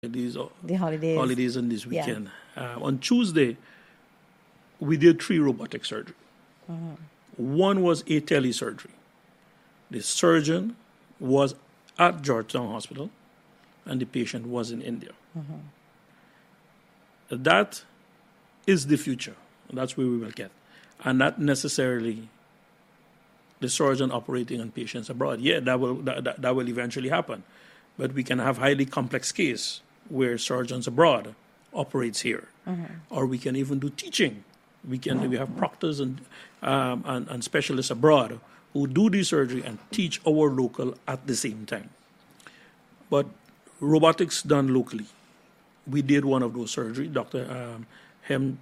the holidays and this weekend. Yeah. On Tuesday, we did 3 robotic surgery. One was a telesurgery. The surgeon was at Georgetown Hospital, and the patient was in India. That is the future. That's where we will get. And not necessarily the surgeon operating on patients abroad. Yeah, that will eventually happen. But we can have highly complex case where surgeons abroad operates here. Or we can even do teaching. We have proctors and specialists abroad who do the surgery and teach our local at the same time. But robotics done locally. We did one of those surgery. Dr. Hemraj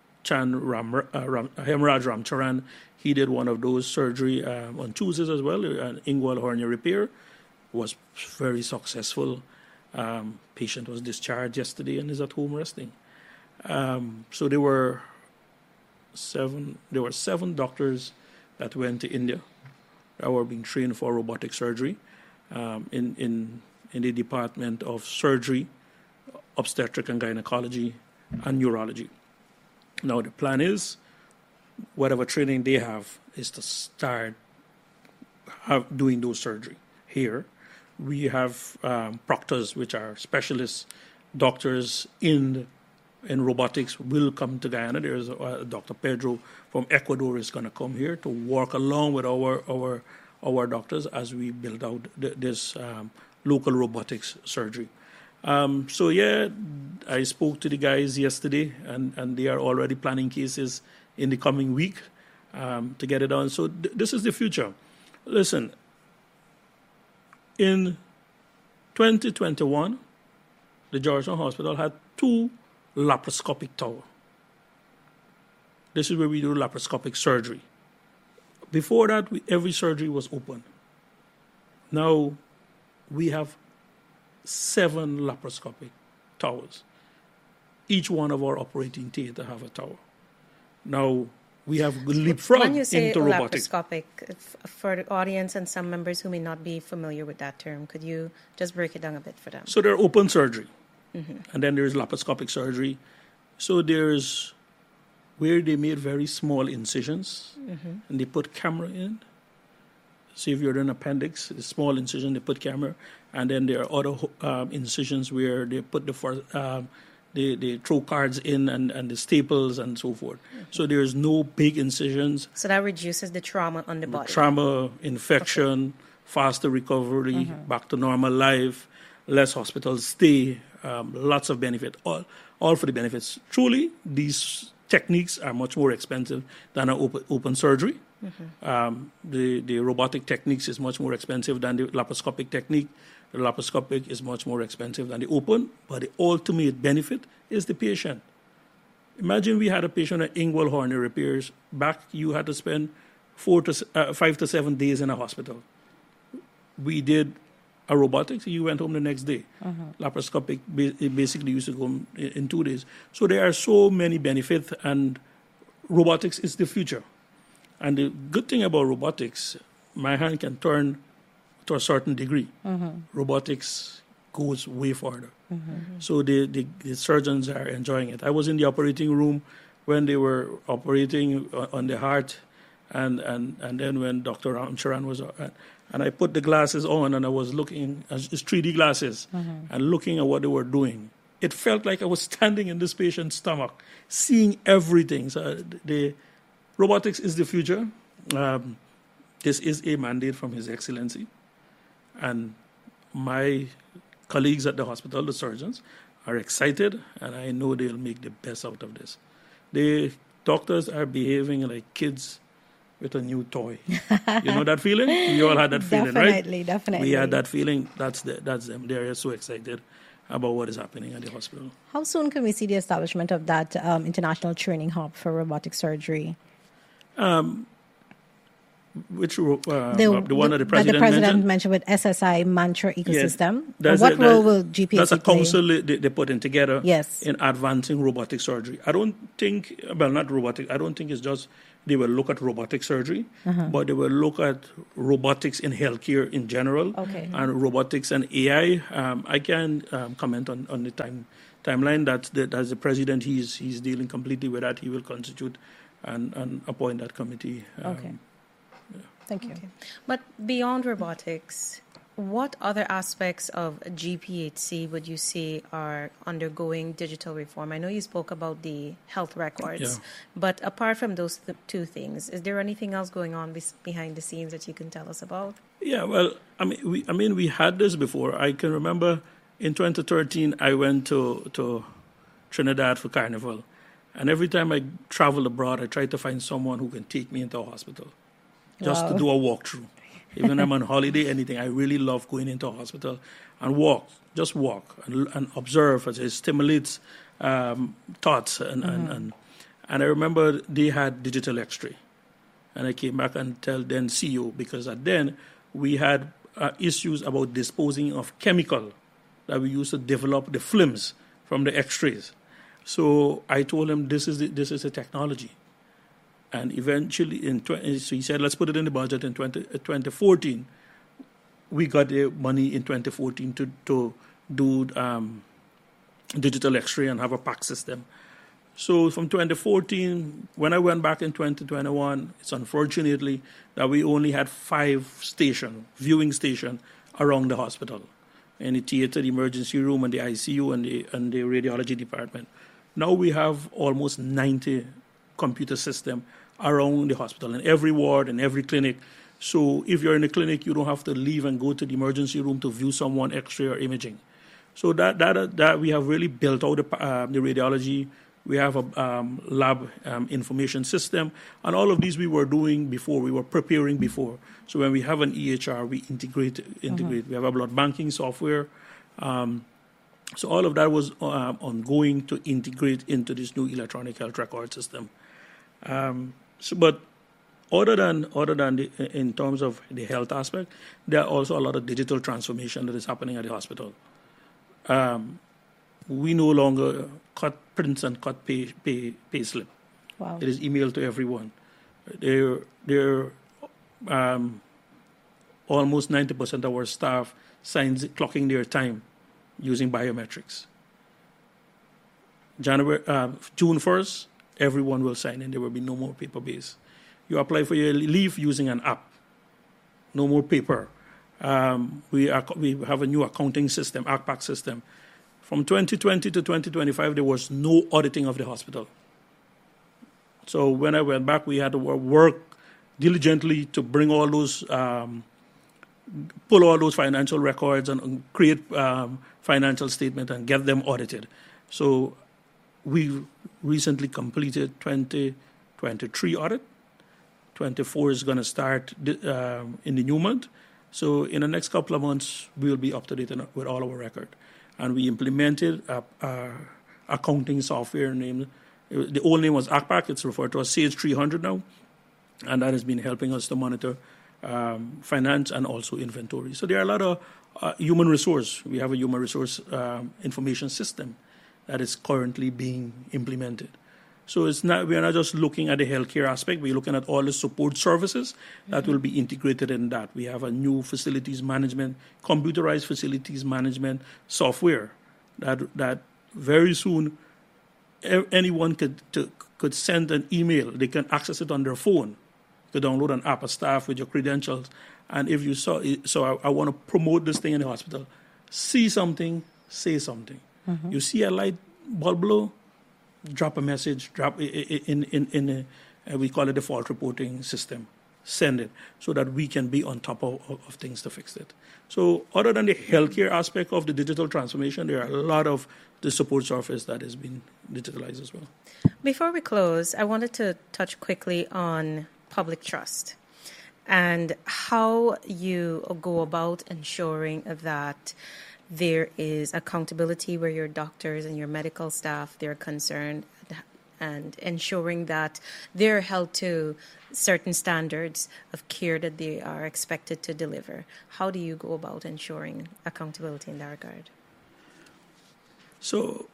Ramcharan, he did one of those surgery on Tuesdays as well, an inguinal hernia repair. Was very successful. Patient was discharged yesterday and is at home resting. So there were 7 doctors that went to India that were being trained for robotic surgery in the Department of Surgery, Obstetric and Gynecology, and Neurology. Now the plan is, whatever training they have is to start doing those surgery here. We have proctors, which are specialists, doctors in robotics, will come to Guyana. There's Dr. Pedro from Ecuador is going to come here to work along with our doctors as we build out this local robotics surgery. So yeah, I spoke to the guys yesterday, and they are already planning cases in the coming week to get it done. So this is the future. Listen, in 2021, the Georgetown Hospital had 2 laparoscopic towers. This is where we do laparoscopic surgery. Before that, every surgery was open. Now we have 7 laparoscopic towers. Each one of our operating theater have a tower. Now we have leapfrog when you say into robotics. Laparoscopic, for the audience and some members who may not be familiar with that term, could you just break it down a bit for them? So there's open surgery, and then there's laparoscopic surgery. So there's where they made very small incisions, and they put camera in. See if you're in appendix, a small incision, they put camera, and then there are other incisions where they put they throw cards in and the staples and so forth. So there's no big incisions. So that reduces the trauma on the body. Trauma, infection, faster recovery, back to normal life, less hospital stay, lots of benefit, all for the benefits. Truly, these techniques are much more expensive than an open surgery. The robotic techniques is much more expensive than the laparoscopic technique. The laparoscopic is much more expensive than the open, but the ultimate benefit is the patient. Imagine we had a patient at inguinal hernia repairs. Back, you had to spend 5 to 7 days in a hospital. We did a robotics, you went home the next day. Laparoscopic, basically used to go in 2 days. So there are so many benefits, and robotics is the future. And the good thing about robotics, my hand can turn to a certain degree. Robotics goes way further. So the surgeons are enjoying it. I was in the operating room when they were operating on the heart, and then when Dr. Ramcharan was, and I put the glasses on, and I was looking, it's 3D glasses, and looking at what they were doing. It felt like I was standing in this patient's stomach, seeing everything. So the robotics is the future. This is a mandate from His Excellency. And my colleagues at the hospital, the surgeons, are excited, and I know they'll make the best out of this. The doctors are behaving like kids with a new toy. You know that feeling? You all had that feeling, right? Definitely. We had that feeling. That's them. They're so excited about what is happening at the hospital. How soon can we see the establishment of that international training hub for robotic surgery? Which the one that the president mentioned with SSI Mantra Ecosystem. Yeah, what role will GPAC That's a play? council they put in together Yes. in advancing robotic surgery. I don't think, well, not robotic, I don't think it's just they will look at robotic surgery, but they will look at robotics in healthcare in general, and robotics and AI. I can comment on the timeline that as the president, he's dealing completely with that. He will constitute and appoint that committee. Thank you. Okay. But beyond robotics, what other aspects of GPHC would you say are undergoing digital reform? I know you spoke about the health records, but apart from those two things, is there anything else going on behind the scenes that you can tell us about? Yeah, well, we had this before. I can remember in 2013, I went to Trinidad for Carnival, and every time I travel abroad, I try to find someone who can take me into a hospital. Just to do a walkthrough. Even I'm on holiday, anything. I really love going into a hospital and walk and observe as it stimulates thoughts. And I remember they had digital X-ray. And I came back and tell then CEO, because then we had issues about disposing of chemical that we used to develop the films from the X-rays. So I told him this is a technology. And eventually, so he said, let's put it in the budget in 2014. We got the money in 2014 to do digital X-ray and have a PAC system. So from 2014, when I went back in 2021, it's unfortunately that we only had 5 viewing stations around the hospital, in the theater, the emergency room, and the ICU, and the radiology department. Now we have almost 90 computer systems around the hospital, in every ward, in every clinic. So if you're in a clinic, you don't have to leave and go to the emergency room to view someone X-ray or imaging. So that we have really built out the radiology. We have a lab information system, and all of these we were doing before. We were preparing before. So when we have an EHR, we integrate. We have a blood banking software. So all of that was ongoing to integrate into this new electronic health record system. But other than in terms of the health aspect, there are also a lot of digital transformation that is happening at the hospital. We no longer cut prints and cut pay slip. Wow. It is emailed to everyone. They're almost 90% of our staff signs clocking their time using biometrics. June 1st, everyone will sign in. There will be no more paper-based. You apply for your leave using an app. No more paper. We have a new accounting system, ACPAC system. From 2020 to 2025, there was no auditing of the hospital. So when I went back, we had to work diligently to bring all those, pull all those financial records and create financial statement and get them audited. So we recently completed 2023 audit. 24 is going to start in the new month. So in the next couple of months, we will be up to date with all our record. And we implemented a accounting software named, the old name was ACPAC. It's referred to as Sage 300 now. And that has been helping us to monitor finance and also inventory. So there are a lot of human resource. We have a human resource information system that is currently being implemented. So we are not just looking at the healthcare aspect, we're looking at all the support services that will be integrated in that. We have a new facilities management, computerized facilities management software that very soon anyone could send an email. They can access it on their phone. You can download an app, a staff with your credentials. And if you saw it, so I want to promote this thing in the hospital. See something, say something. Mm-hmm. You see a light bulb blow, drop a message, drop in we call it the fault reporting system. Send it so that we can be on top of things to fix it. So other than the healthcare aspect of the digital transformation, there are a lot of the support surface that has been digitalized as well. Before we close, I wanted to touch quickly on public trust and how you go about ensuring that there is accountability where your doctors and your medical staff, they're concerned, and ensuring that they're held to certain standards of care that they are expected to deliver. How do you go about ensuring accountability in that regard? So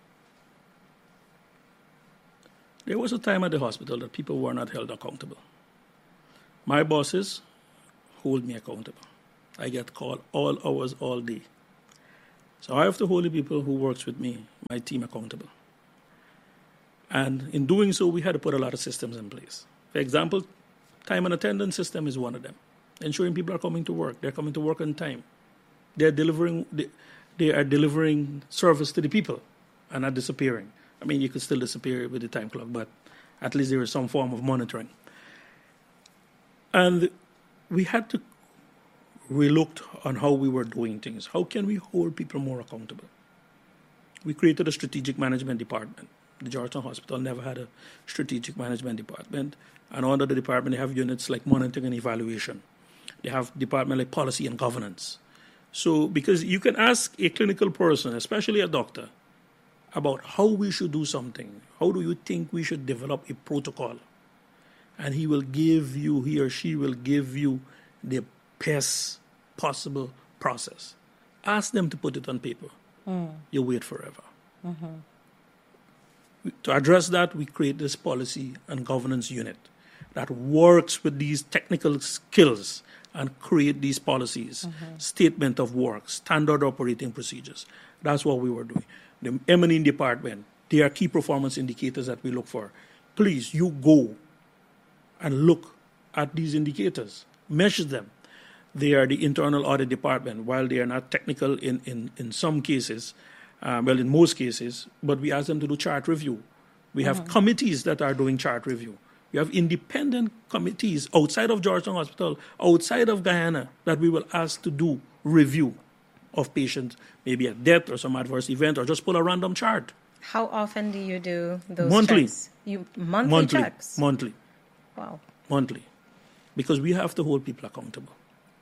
there was a time at the hospital that people were not held accountable. My bosses hold me accountable. I get called all hours, all day. So I have to hold the people who works with me, my team, accountable. And in doing so, we had to put a lot of systems in place. For example, time and attendance system is one of them. Ensuring people are coming to work. They're coming to work on time. They are delivering service to the people and not disappearing. I mean, you could still disappear with the time clock, but at least there is some form of monitoring. And we had to relook on how we were doing things. How can we hold people more accountable? We created a strategic management department. The Georgetown Hospital never had a strategic management department. And under the department, they have units like monitoring and evaluation. They have department like policy and governance. So, because you can ask a clinical person, especially a doctor, about how we should do something. How do you think we should develop a protocol? And he or she will give you the best possible process. Ask them to put it on paper. You wait forever. To address that, we create this policy and governance unit that works with these technical skills and create these policies, statement of work, standard operating procedures. That's what we were doing. The M&E department, there are key performance indicators that we look for. Please, you go and look at these indicators, measure them. They are the internal audit department. While they are not technical in some cases, in most cases, but we ask them to do chart review. We have committees that are doing chart review. We have independent committees outside of Georgetown Hospital, outside of Guyana, that we will ask to do review of patients, maybe a death or some adverse event, or just pull a random chart. How often do you do those monthly checks? Monthly checks? Monthly. Wow. Monthly. Because we have to hold people accountable.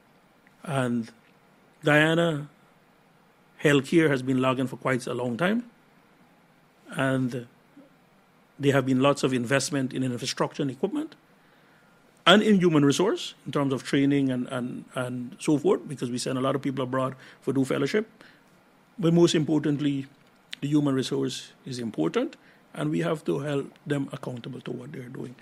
And Guyana healthcare has been lagging for quite a long time. And there have been lots of investment in infrastructure and equipment and in human resource in terms of training and so forth, because we send a lot of people abroad for do fellowship. But most importantly, the human resource is important, and we have to hold them accountable to what they're doing.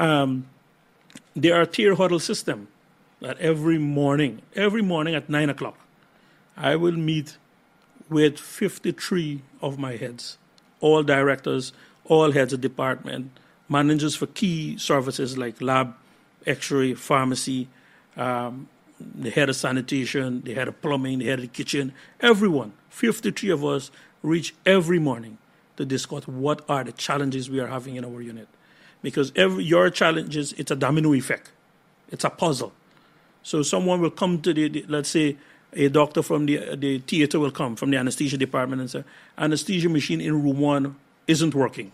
There are tier huddle system that every morning at 9 o'clock, I will meet with 53 of my heads, all directors, all heads of department, managers for key services like lab, X-ray, pharmacy, the head of sanitation, the head of plumbing, the head of the kitchen, everyone, 53 of us reach every morning to discuss what are the challenges we are having in our unit. Because your challenges, it's a domino effect. It's a puzzle. So someone will come to let's say a doctor from the theater will come from the anesthesia department and say, anesthesia machine in room 1 isn't working.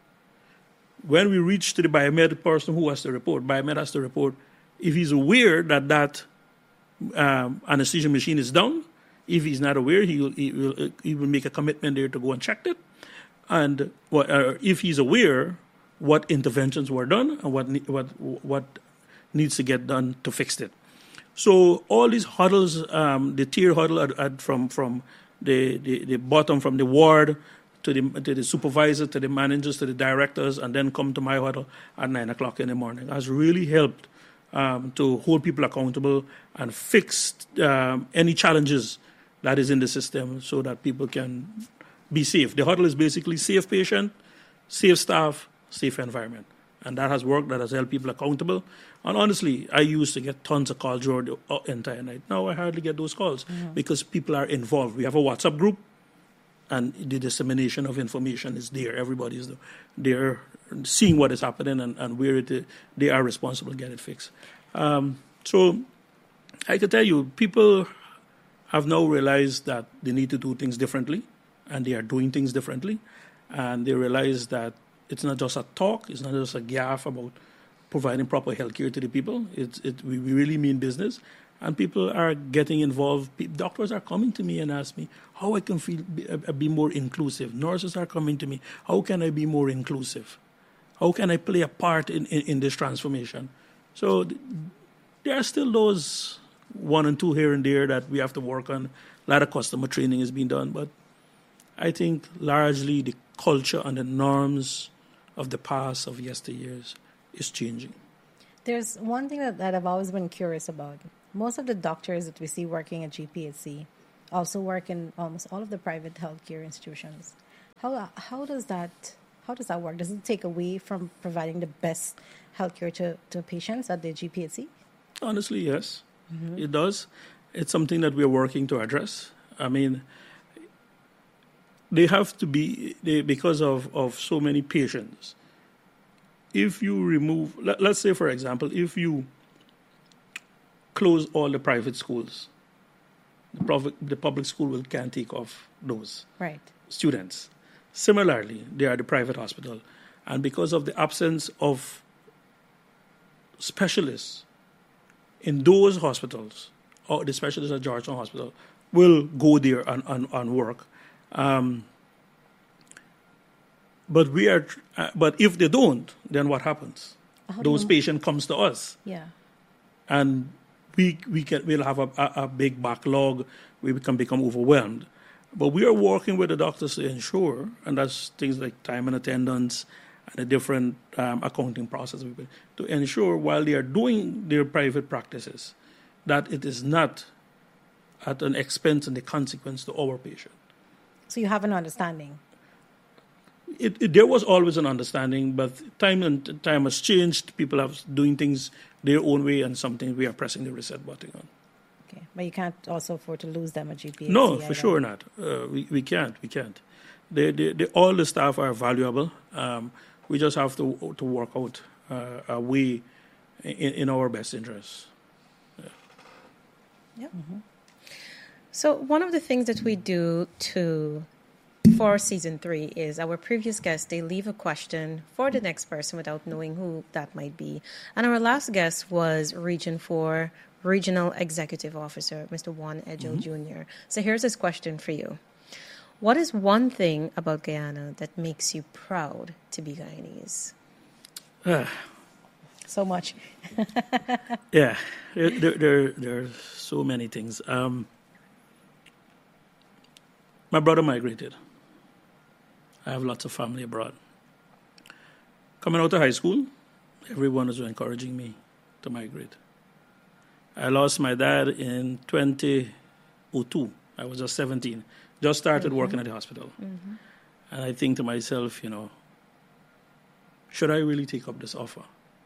When we reach to the biomed person who has to report, biomed has to report if he's aware that anesthesia machine is down. If he's not aware, he will make a commitment there to go and check it. And if he's aware, what interventions were done and what needs to get done to fix it. So all these huddles, the tier huddle from the bottom, from the ward to the supervisor, to the managers, to the directors, and then come to my huddle at 9 o'clock in the morning, has really helped to hold people accountable and fix any challenges that is in the system so that people can be safe. The huddle is basically safe patient, safe staff, safe environment. And that has worked, that has held people accountable. And honestly, I used to get tons of calls during the entire night. Now I hardly get those calls because people are involved. We have a WhatsApp group, and the dissemination of information is there. Everybody is there seeing what is happening and where they are responsible to get it fixed. So I can tell you, people have now realized that they need to do things differently, and they are doing things differently. And they realize that it's not just a talk, it's not just a gaffe about providing proper health care to the people. We really mean business. And people are getting involved. Doctors are coming to me and ask me how I can be more inclusive. Nurses are coming to me, how can I be more inclusive? How can I play a part in this transformation? So there are still those 1 and 2 here and there that we have to work on. A lot of customer training is being done, but I think largely the culture and the norms of the past, of yesteryears, is changing. There's one thing that I've always been curious about. Most of the doctors that we see working at GPHC also work in almost all of the private healthcare institutions. How does that work? Does it take away from providing the best healthcare to patients at the GPHC? Honestly, yes, it does. It's something that we're working to address. I mean, they have to be, because of so many patients. If you remove, let's say, for example, if you close all the private schools, the public school can't take off those students. Similarly, they are the private hospital. And because of the absence of specialists in those hospitals, or the specialists at Georgetown Hospital will go there and work. But if they don't, then what happens? Those patients comes to us. Yeah. And we'll have a big backlog. We can become overwhelmed. But we are working with the doctors to ensure, and that's things like time and attendance and the different accounting process, to ensure while they are doing their private practices, that it is not at an expense and the consequence to our patient. So you have an understanding? There was always an understanding, but time has changed. People are doing things their own way, and something we are pressing the reset button on. Okay, but you can't also afford to lose them at GPHC. No, for sure not. We can't. All the staff are valuable. We just have to work out a way in our best interests. Yeah. Mm-hmm. So one of the things that we do for season 3 is our previous guests, they leave a question for the next person without knowing who that might be. And our last guest was Region 4 Regional Executive Officer, Mr. Juan Edgell Jr. So here's his question for you. What is one thing about Guyana that makes you proud to be Guyanese? So much. Yeah, there are so many things. My brother migrated. I have lots of family abroad. Coming out of high school, everyone was encouraging me to migrate. I lost my dad in 2002. I was just 17. Just started working at the hospital. Mm-hmm. And I think to myself, should I really take up this offer?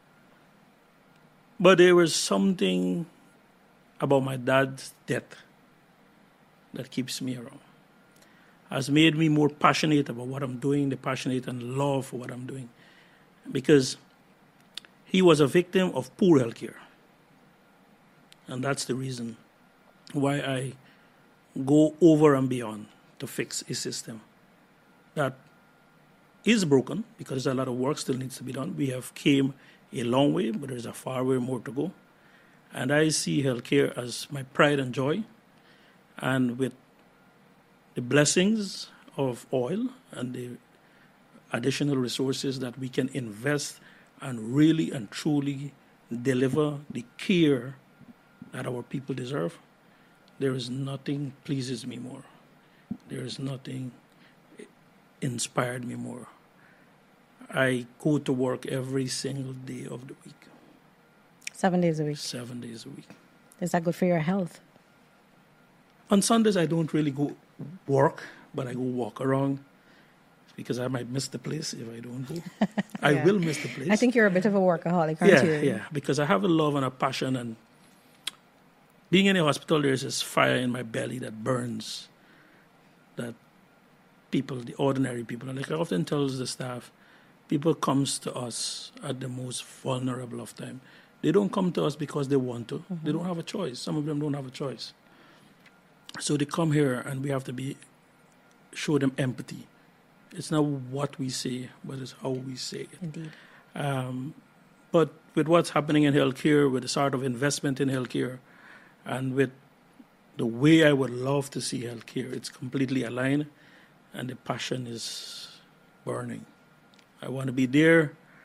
But there was something about my dad's death that keeps me around. Has made me more passionate about what I'm doing, the passionate and love for what I'm doing. Because he was a victim of poor health care. And that's the reason why I go over and beyond to fix a system that is broken, because a lot of work still needs to be done. We have came a long way, but there's a far way more to go. And I see healthcare as my pride and joy. And with the blessings of oil and the additional resources that we can invest and really and truly deliver the care that our people deserve, there is nothing pleases me more. There is nothing inspired me more. I go to work every single day of the week. 7 days a week? 7 days a week. Is that good for your health? On Sundays, I don't really go work, but I go walk around because I might miss the place if I don't go. Yeah. I will miss the place. I think you're a bit of a workaholic, aren't you? Yeah, because I have a love and a passion, and being in a hospital, there's this fire in my belly that burns, that people, the ordinary people, and like I often tell the staff, people comes to us at the most vulnerable of time. They don't come to us because they want to. Mm-hmm. They don't have a choice. Some of them don't have a choice. So they come here, and we have to show them empathy. It's not what we say, but it's how we say it. Indeed. But with what's happening in healthcare, with the sort of investment in healthcare, and with the way I would love to see healthcare, it's completely aligned, and the passion is burning. I want to be there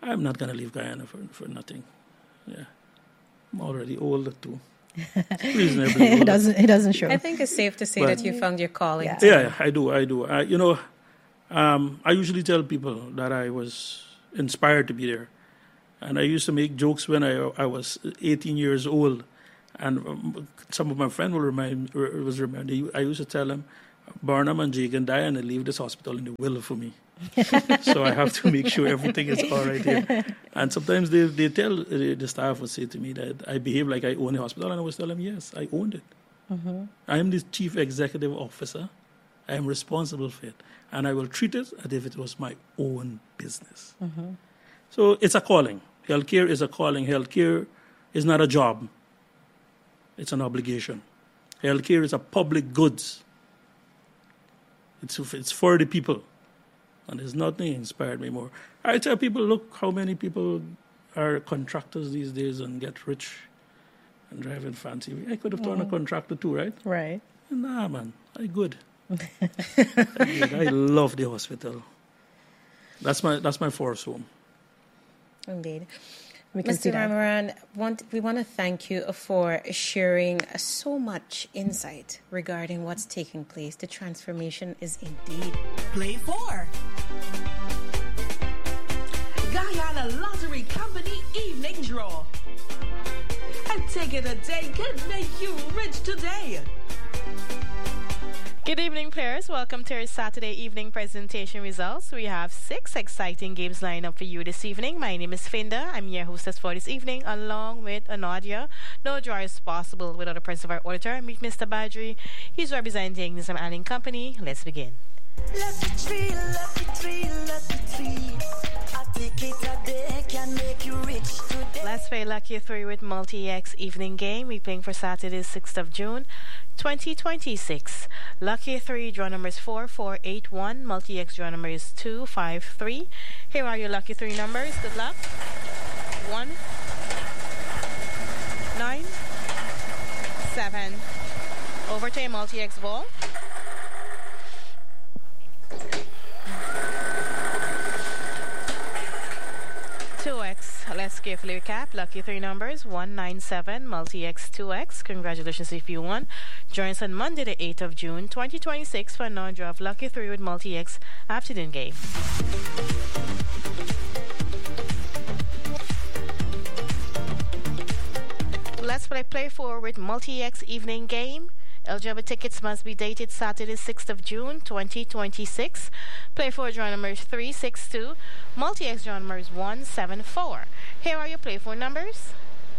I'm not going to leave Guyana for nothing. Yeah. I'm already older too. Reasonably older. It doesn't show. I think it's safe to say that you found your calling. Yeah, I do. I usually tell people that I was inspired to be there. And I used to make jokes when I was 18 years old. And some of my friends will remember. I used to tell them, Barnum and Jagan die and they leave this hospital in the will for me. So I have to make sure everything is all right here. And sometimes they tell, the staff would say to me that I behave like I own the hospital. And I always tell them, yes, I owned it. Mm-hmm. I am the chief executive officer. I am responsible for it. And I will treat it as if it was my own business. Mm-hmm. So it's a calling. Healthcare is a calling. Healthcare is not a job. It's an obligation. Healthcare is a public goods. It's for the people. And there's nothing inspired me more. I tell people, look how many people are contractors these days and get rich and driving fancy. I could have turned a contractor too, right? Right. Nah, man. I good. I love the hospital. That's my first home. Indeed. Mr. Ramaran, we want to thank you for sharing so much insight regarding what's taking place. The transformation is indeed. Play 4. Guyana Lottery Company Evening Draw. A ticket a day could make you rich today. Good evening, players. Welcome to our Saturday evening presentation results. We have 6 exciting games lined up for you this evening. My name is Finda. I'm your hostess for this evening, along with Anadia. No draw is possible without the presence of our auditor. Meet Mr. Badri. He's representing the Sam Allen Company. Let's begin. Lucky tree, lucky tree, lucky tree. I take it a day can make you rich today. Let's play Lucky 3 with Multi-X evening game. We're playing for Saturday, 6th of June, 2026. Lucky 3 draw numbers 4481. Multi-X draw number is 253. Here are your lucky 3 numbers. Good luck. 1, 9, 7. Over to your Multi-X ball. 2X. Let's carefully recap. Lucky 3 numbers 197, Multi-X 2X. Congratulations if you won. Join us on Monday, the 8th of June, 2026 for a non-draw of Lucky 3 with Multi-X afternoon game. Let's play 4 with Multi-X evening game. Eligible tickets must be dated Saturday, 6th of June, 2026. Play 4 draw number 362. Multi-X draw number is 174. Here are your play 4 numbers.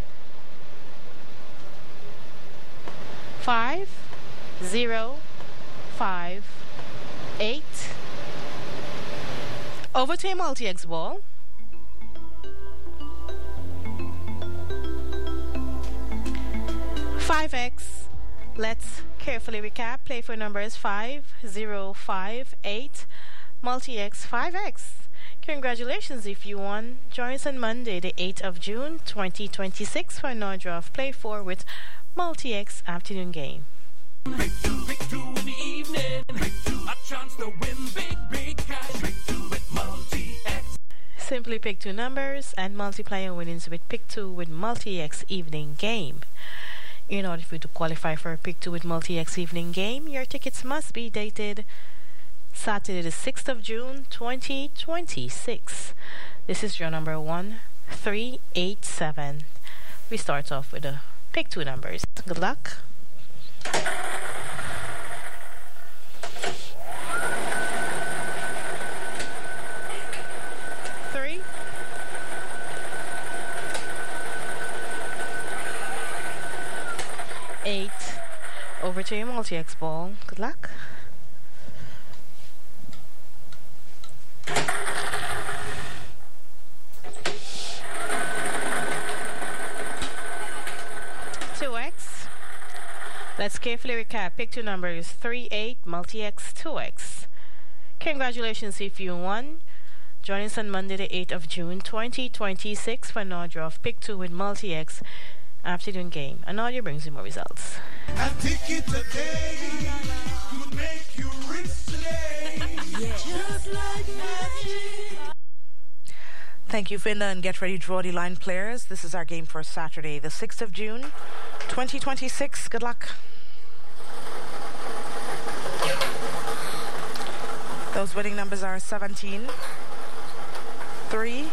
5, 0, 5, 8. Over to a Multi-X ball. 5X. Let's carefully recap. Play for numbers 5, 0, 5, 8. Multi-X 5X. Congratulations if you won. Join us on Monday, the 8th of June, 2026 for another draw of Play 4 with Multi-X afternoon game. Breakthrough in the evening. A chance to win big cash. Breakthrough with Multi-X. Simply pick 2 numbers and multiply your winnings with Pick 2 with Multi-X evening game. In order for you to qualify for a Pick 2 with Multi-X evening game, your tickets must be dated Saturday the 6th of June, 2026. This is draw number 1387. We start off with the Pick 2 numbers. Good luck. 3, 8. Over to your Multi-X ball. Good luck. 2X. Let's carefully recap. Pick 2 numbers 3, 8, Multi-X 2X. Congratulations if you won. Join us on Monday the 8th of June 2026 for another draw of Pick 2 with Multi-X afternoon game. And audio brings you more results. I take it today to make you rich today. Yeah. Just like magic. Thank you, Finda, and get ready to draw the line, players. This is our game for Saturday, the 6th of June, 2026. Good luck. Those winning numbers are 17, 3,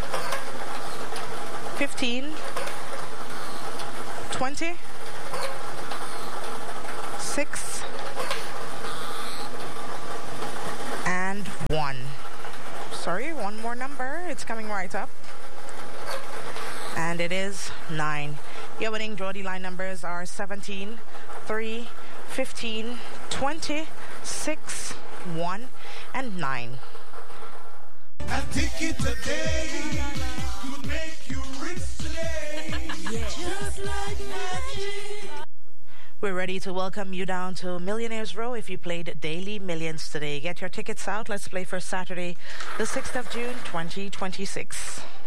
15, 20, 6, and 1. Sorry, one more number. It's coming right up. And it is 9. Your winning draw the line numbers are 17, 3, 15, 20, 6, 1, and 9. I think it today could make you rich today. Yeah. Just like magic. We're ready to welcome you down to Millionaires Row if you played Daily Millions today. Get your tickets out. Let's play for Saturday, the 6th of June, 2026.